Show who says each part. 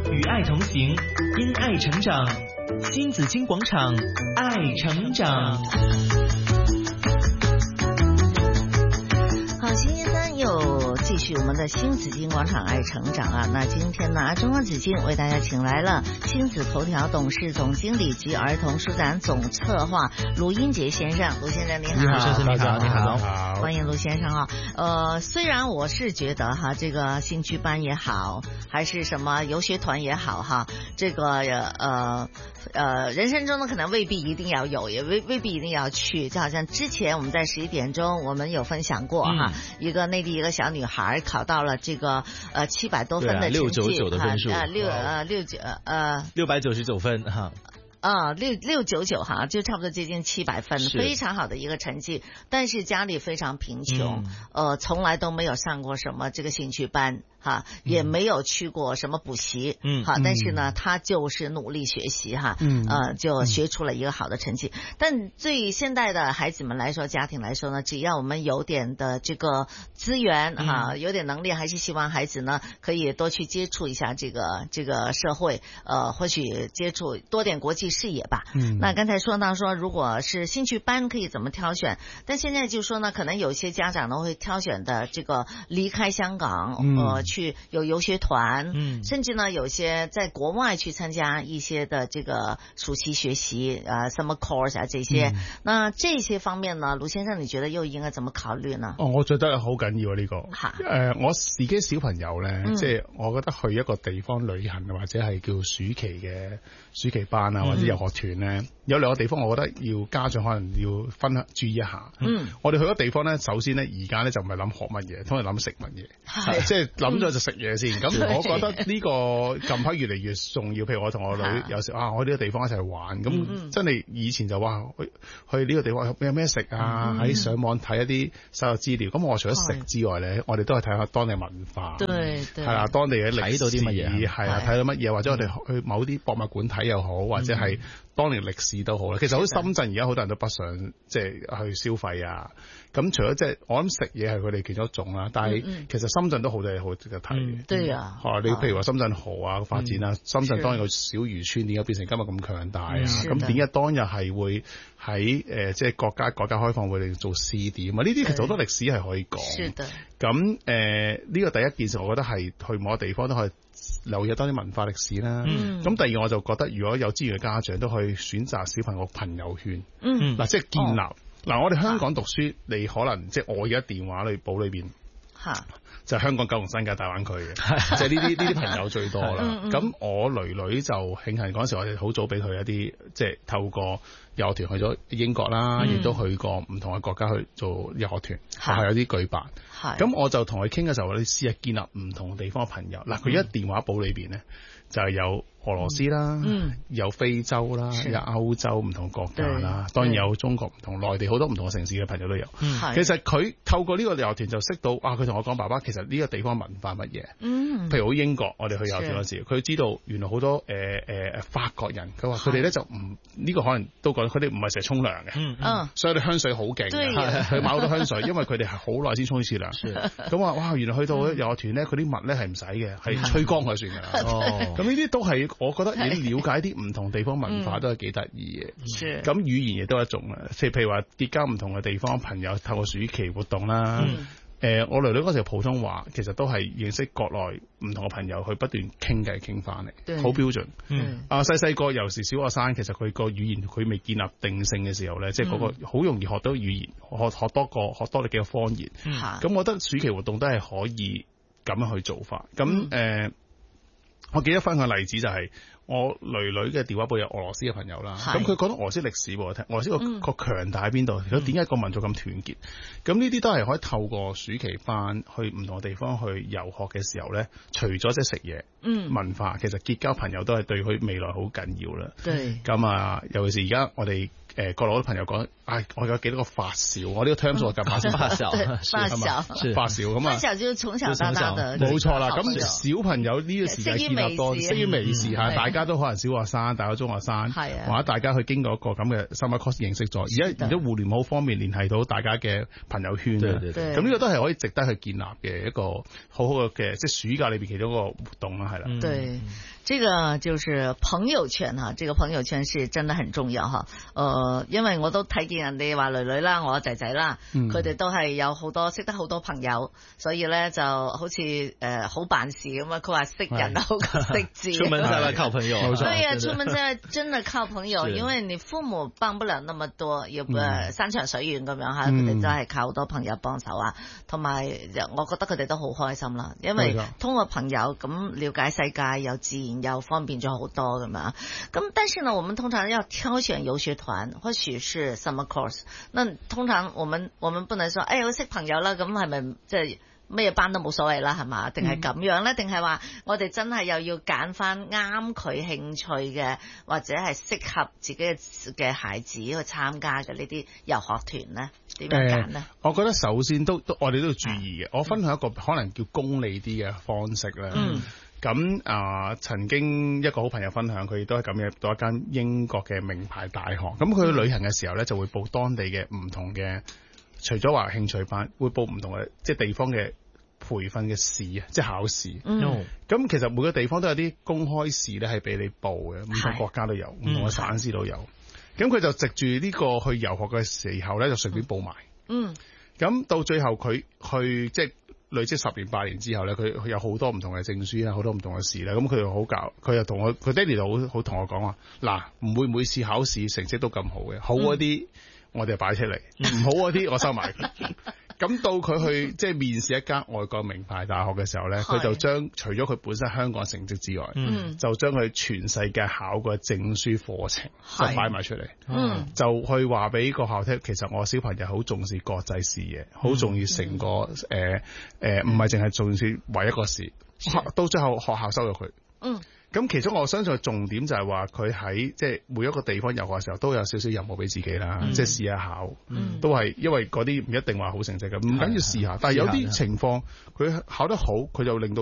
Speaker 1: 與愛同行，因愛成長。新紫荊廣場，愛成長。
Speaker 2: 好，星期三又繼續我們的新紫荊廣場愛成長啊！那今天呢，中國紫荊為大家請來了親子頭條董事總經理及兒童書展總策劃盧英傑先生。盧先生你好。
Speaker 1: 盧先生你好，你好，
Speaker 2: 歡迎盧先生啊！雖然我是覺得哈，這個興趣班也好，還是什麼遊學團也好哈，這個人生中呢可能未必一定要有，也未必一定要去。就好像之前我們在11點鐘我們有分享過哈，一個內地一個小女孩考到了這個700多分的成績
Speaker 3: 699的分數，699分哈。
Speaker 2: 699哈，就差不多接近700分，非常好的一個成績。但是家裏非常貧窮，從來都沒有上過什麼這個興趣班哈，也沒有去過什麼補習，好，但是呢，他就是努力學習哈，就學出了一個好的成績。但對現代的孩子們來說，家庭來說呢，只要我們有點的這個資源哈，有點能力，還是希望孩子呢可以多去接觸一下這個社會，或許接觸多點國際視野吧。那剛才說到說，如果是興趣班可以怎麼挑選？但現在就說呢，可能有些家長呢會挑選的這個離開香港，去有遊學團，甚至呢有些在國外去參加一些的這個暑期學習summer course 啊這些。那這些方面呢，盧先生你覺得又應該怎麼考慮呢？
Speaker 4: 我覺得好緊要呢個。我自己小朋友呢，即係我覺得去一個地方旅行或者係叫暑期班啊，或者遊學團呢，有兩個地方我覺得要家長可能要注意一下。我哋去嗰地方呢，首先呢，而家呢就唔係諗學乜嘢，通常諗食乜嘢，即係諗咗就食嘢先。咁我覺得呢個近排越嚟越重要。譬如我同我女有時我去呢個地方一齊玩，咁真係以前就話去呢個地方有咩食啊，喺上網睇一啲搜集資料。咁我除咗食之外呢，我哋都係睇下當地文化，係啦，當地嘅歷史，睇到啲乜嘢，係啊，睇到乜嘢，或者我哋去某啲博物館睇又好，或者係當年歷史都好啦。其實好似深圳而家好多人都北上即係去消費啊。咁除咗即係我諗食嘢係佢哋其中一種啦，但係其實深圳都好多嘢好值得睇。對啊，你譬如話深圳河啊發展啊，深圳當日個小漁村點解變成今日咁強大啊？咁點解當日係會喺即係國家改革開放會嚟做試點啊？呢啲其實好多歷史係可以講。咁呢個第一件事，我覺得係去某個地方都可以留意多啲文化歷史啦。咁第二我就覺得如果有資源嘅家長都可以選擇小朋友朋友圈。嗱，即係建立。我哋香港讀書，你可能即係我而家電話裏簿裏邊，就係香港九龍新界大灣區嘅，即係呢啲朋友最多啦。咁我女就慶幸嗰陣時，我哋好早俾佢一啲即係透過遊學團去咗英國啦，亦都去過唔同嘅國家去做遊學團，係有啲舉辦。咁我就同佢傾嘅時候，你試下建立唔同地方嘅朋友。嗱，佢而家電話簿裏邊咧就係有俄羅斯啦，有非洲啦，有歐洲唔同國家啦，當然有中國唔同內地好多唔同嘅城市嘅朋友都有。其實佢透過呢個遊學團就識到佢同我講爸爸，其實呢個地方文化乜嘢？譬如好英國，我哋去遊學團嗰時，佢知道原來好多法國人，佢話佢哋咧就唔呢個可能都覺得佢哋唔係成日沖涼嘅，所以啲香水好勁，佢買好多香水，因為佢哋係好耐先沖一次涼。咁話哇，原來去到遊學團咧，佢啲襪咧係唔使嘅，係吹乾佢算㗎啦。咁呢啲都係。我覺得你了解啲唔同地方文化都係幾得意嘅，咁語言亦都係一種啦。譬如話結交唔同嘅地方朋友，透過暑期活動啦。我女嗰時候普通話其實都係認識國內唔同嘅朋友，去不斷傾偈傾翻嚟，好標準。細個尤其是小學生，其實佢個語言佢未建立定性嘅時候咧，即係嗰個好容易學到語言，學多你幾個方言。咁我覺得暑期活動都係可以咁樣去做法。咁我記得翻個例子就係我女嘅電話簿有俄羅斯嘅朋友啦，咁佢講到俄羅斯歷史俾我聽，俄羅斯個強大喺邊度？佢點解個民族咁團結？咁呢啲都係可以透過暑期班去唔同嘅地方去遊學嘅時候咧，除咗即係食嘢，文化其實結交朋友都係對佢未來好緊要啦。咁尤其是而家我哋國內好多朋友講，我有幾多個發小，我呢個 term 我近排先發小咁啊，發小就從小到大的，冇錯啦。咁小朋友呢個時間建立多，識於微時嚇，大家都可能小學生，大家中學生，或者大家去經過一個咁嘅 summer course 認識咗，而家互聯網好方便聯繫到大家嘅朋友圈啊。咁呢個都係可以值得去建立嘅一個好好嘅即係暑假裏邊其中一個活動啦，係啦。
Speaker 2: 這個就是朋友圈哈，這個朋友圈是真的很重要哈。因為我都睇見人哋話女女啦，我仔仔啦，佢哋都係有好多識得好多朋友，所以咧就好似好辦事咁啊。佢話識人好過識字，
Speaker 3: 出門在外靠朋友。
Speaker 2: 對呀，出門在外真的靠朋友，因為你父母幫不了那麼多，要山長水遠咁樣吓，佢哋都係靠好多朋友幫手啊。同埋我覺得佢哋都好開心啦，因為通過朋友咁了解世界，又自然又方便咗好多咁樣。咁但是呢，我們通常要挑選遊學團，或許是 summer course。那通常我們不能說，我識朋友啦，咁係咪即係咩班都冇所謂啦，係嘛？定係咁樣咧？定係話我哋真係又要揀翻啱佢興趣嘅，或者係適合自己嘅孩子去參加嘅呢啲遊學團咧？點樣揀咧？
Speaker 4: 我覺得首先都我哋都要注意嘅。我分享一個可能叫功利啲嘅方式咧。咁曾經一個好朋友分享，佢亦都係咁入到一間英國嘅名牌大學。咁佢去旅行嘅時候咧，就會報當地嘅唔同嘅，除咗話興趣班，會報唔同嘅即係地方嘅培訓嘅試啊，即係考試。咁其實每個地方都有啲公開試咧，係俾你報嘅，唔同國家都有，唔同嘅省市都有。咁佢就藉住呢個去遊學嘅時候咧，就隨便報埋。咁到最後佢去即係累積10年8年之後咧，佢有好多唔同嘅證書啦，好多唔同嘅事啦。咁佢又好搞，佢又同我，佢爹哋就好同我講話，嗱，唔會每次考試成績都咁好嘅，好嗰啲我哋擺出嚟，唔好嗰啲我收埋。咁到佢去即係面試一間外國名牌大學嘅時候咧，佢就將除咗佢本身香港成績之外，就將佢全世界考過證書課程就擺埋出嚟，就去話俾個校聽，其實我小朋友好重視國際視野，好重要成個唔係淨係重視為一個事，到最後學校收咗佢。咁其中我相信重點就係話佢喺即係每一個地方遊學嘅時候都有少少任務俾自己啦，即係試下考，都係因為嗰啲唔一定話好成績嘅，唔緊要試下。但係有啲情況佢考得好，佢就令到